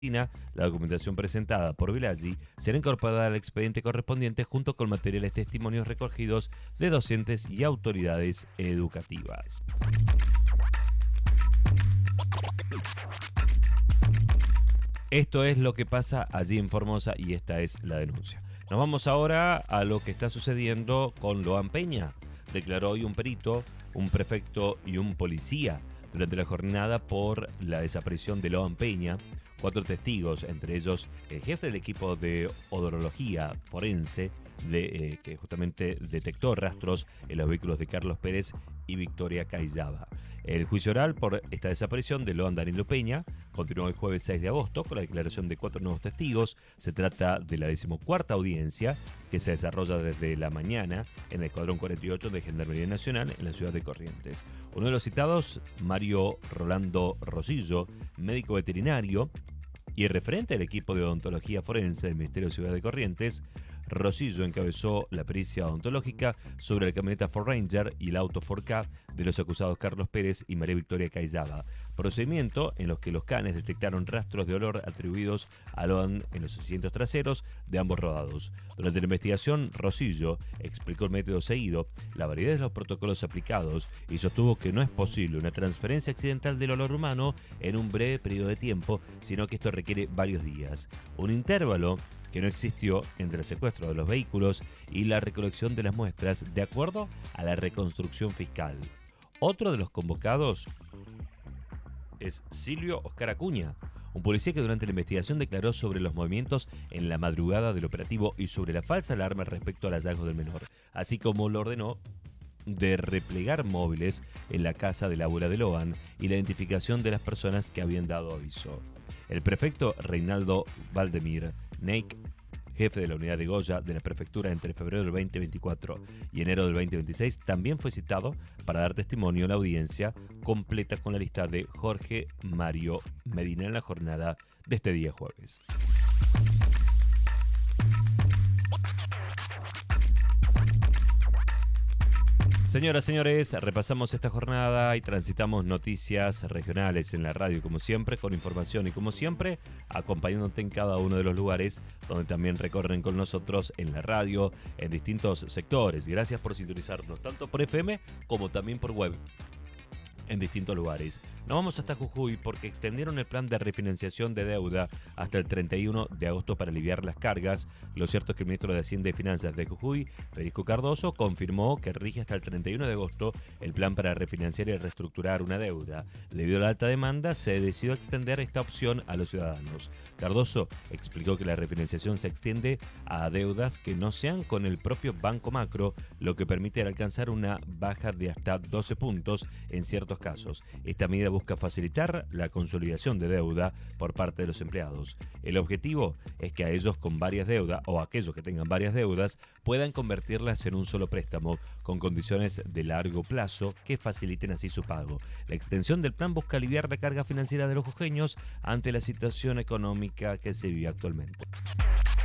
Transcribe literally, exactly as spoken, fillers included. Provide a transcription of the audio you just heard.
La documentación presentada por Velaggi será incorporada al expediente correspondiente junto con materiales testimonios recogidos de docentes y autoridades educativas. Esto es lo que pasa allí en Formosa y esta es la denuncia. Nos vamos ahora a lo que está sucediendo con Loan Peña. Declaró hoy un perito, un prefecto y un policía durante la jornada por la desaparición de Loan Peña. Cuatro testigos, entre ellos el jefe del equipo de odorología forense, de, eh, que justamente detectó rastros en los vehículos de Carlos Pérez y Victoria Cayaba. El juicio oral por esta desaparición de Loan Danilo Peña continuó el jueves seis de agosto con la declaración de cuatro nuevos testigos. Se trata de la decimocuarta audiencia que se desarrolla desde la mañana en el Escuadrón cuarenta y ocho de Gendarmería Nacional en la ciudad de Corrientes. Uno de los citados, Mario Rolando Rosillo, médico veterinario y referente del equipo de odontología forense del Ministerio de Ciudad de Corrientes. Rosillo encabezó la pericia odontológica sobre la camioneta Ford Ranger y el auto cuatro K de los acusados Carlos Pérez y María Victoria Cayaba, procedimiento en los que los canes detectaron rastros de olor atribuidos a Loan en los asientos traseros de ambos rodados. Durante la investigación, Rosillo explicó el método seguido, la variedad de los protocolos aplicados y sostuvo que no es posible una transferencia accidental del olor humano en un breve periodo de tiempo, sino que esto requiere varios días. Un intervalo que no existió entre el secuestro de los vehículos y la recolección de las muestras, de acuerdo a la reconstrucción fiscal. Otro de los convocados es Silvio Oscar Acuña, un policía que durante la investigación declaró sobre los movimientos en la madrugada del operativo y sobre la falsa alarma respecto al hallazgo del menor, así como lo ordenó de replegar móviles en la casa de la abuela de Loan y la identificación de las personas que habían dado aviso. El prefecto Reinaldo Valdemir Neik, jefe de la unidad de Goya de la prefectura entre febrero del veinte veinticuatro y enero del veinte veintiséis, también fue citado para dar testimonio en la audiencia completa con la lista de Jorge Mario Medina en la jornada de este día jueves. Señoras, señores, repasamos esta jornada y transitamos noticias regionales en la radio, como siempre, con información y como siempre, acompañándote en cada uno de los lugares donde también recorren con nosotros en la radio, en distintos sectores. Gracias por sintonizarnos, tanto por F M como también por web, en distintos lugares. Nos vamos hasta Jujuy porque extendieron el plan de refinanciación de deuda hasta el treinta y uno de agosto para aliviar las cargas. Lo cierto es que el ministro de Hacienda y Finanzas de Jujuy, Federico Cardoso, confirmó que rige hasta el treinta y uno de agosto el plan para refinanciar y reestructurar una deuda. Debido a la alta demanda, se decidió extender esta opción a los ciudadanos. Cardoso explicó que la refinanciación se extiende a deudas que no sean con el propio Banco Macro, lo que permite alcanzar una baja de hasta doce puntos en ciertos casos. Esta medida busca facilitar la consolidación de deuda por parte de los empleados. El objetivo es que a ellos con varias deudas o aquellos que tengan varias deudas puedan convertirlas en un solo préstamo con condiciones de largo plazo que faciliten así su pago. La extensión del plan busca aliviar la carga financiera de los jujeños ante la situación económica que se vive actualmente.